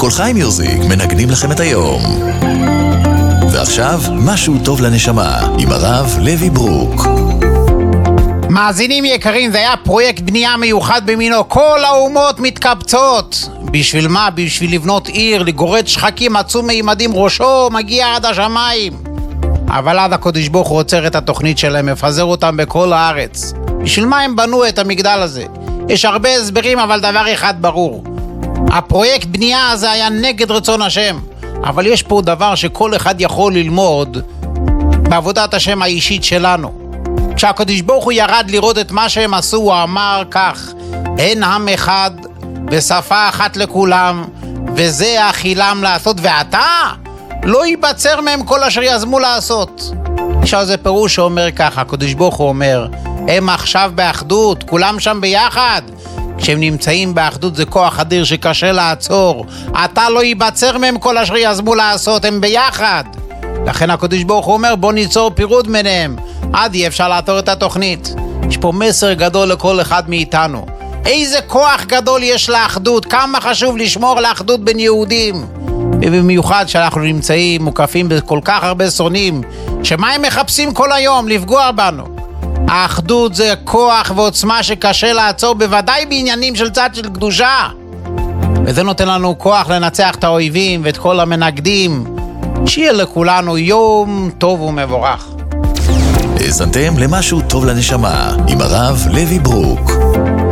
כל חי מיוזיק מנגנים לכם את היום. ועכשיו, משהו טוב לנשמה, עם הרב לוי ברוק. מאזינים יקרים, זה היה פרויקט בנייה מיוחד במינו. כל האומות מתקבצות. בשביל מה? בשביל לבנות עיר, לגורד שחקים עצום מימדים, ראשו מגיע עד השמיים. אבל עד הקדוש ברוך הוא עוצר את התוכנית שלהם, מפזר אותם בכל הארץ. בשביל מה הם בנו את המגדל הזה? יש הרבה הסברים, אבל דבר אחד ברור. הפרויקט בנייה הזה היה נגד רצון השם. אבל יש פה דבר שכל אחד יכול ללמוד בעבודת השם האישית שלנו. כשהקדוש ברוך הוא ירד לראות את מה שהם עשו, הוא אמר כך: אין עם אחד ושפה אחת לכולם, וזה אכילם לעשות, ואתה לא ייבצר מהם כל אשר יזמו לעשות. עכשיו זה פירוש שאומר ככה, הקדוש ברוך הוא אומר, הם עכשיו באחדות, כולם שם ביחד. כשהם נמצאים באחדות זה כוח אדיר שקשה לעצור. אתה לא ייבצר מהם כל אשר יזמו לעשות, הם ביחד. לכן הקדוש ברוך הוא אומר, בוא ניצור פירוד ביניהם, עד יהיה אפשר לעתור את התוכנית. יש פה מסר גדול לכל אחד מאיתנו. איזה כוח גדול יש לאחדות, כמה חשוב לשמור לאחדות בין יהודים. ובמיוחד שאנחנו נמצאים מוקפים בכל כך הרבה שונאים, שמה הם מחפשים כל היום? לפגוע בנו. האחדות זה כוח ועוצמה שקשה לעצור, בוודאי בעניינים של צד של קדושה. וזה נותן לנו כוח לנצח את האויבים ואת כל המנגדים. שיהיה לכולנו יום טוב ומבורך. האזנתם למשהו טוב לנשמה, עם הרב לוי ברוק.